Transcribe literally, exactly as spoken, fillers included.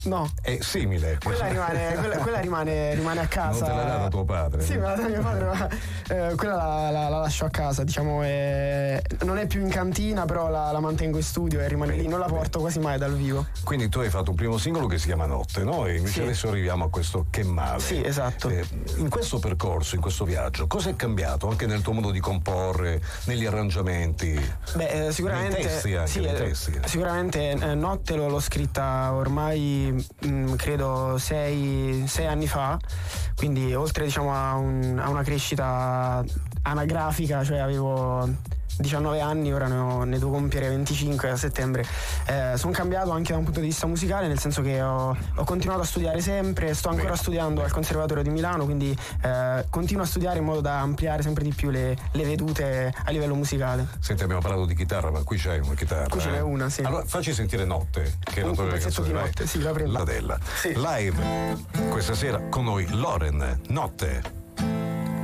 No. È simile. Quella rimane, quella, quella rimane, rimane a casa. Non te l'ha data tuo padre? Sì, me l'ha data mio padre, ma eh, quella la, la, la lascio a casa, diciamo, è, non è più in cantina, però la, la mantengo in studio e rimane bene, lì, non la porto bene. Quasi mai dal vivo. Quindi tu hai fatto un primo singolo che si chiama Notte, no? E invece sì. adesso arriviamo a questo Che male. Sì, esatto. Eh, in questo percorso, in questo viaggio, cosa è cambiato anche nel tuo modo di comporre, negli arrangiamenti? Beh, eh, sicuramente nei testi anche, sì, nei eh, testi. Sicuramente eh, Notte l'ho, l'ho scritta ormai mh, credo sei, sei anni fa, quindi oltre diciamo a, un, a una crescita anagrafica, cioè avevo diciannove anni, ora ne, ho, ne devo compiere venticinque a settembre. Eh, sono cambiato anche da un punto di vista musicale, nel senso che ho, ho continuato a studiare sempre, sto ancora studiando al Conservatorio di Milano, quindi eh, continuo a studiare in modo da ampliare sempre di più le, le vedute a livello musicale. Senti, abbiamo parlato di chitarra, ma qui c'è una chitarra. Qui ce n'è eh? una, sì. Allora facci sentire Notte, che è la tua canzone, di Notte, sì, la prendo. La Della. Sì. Live questa sera con noi Loren, Notte.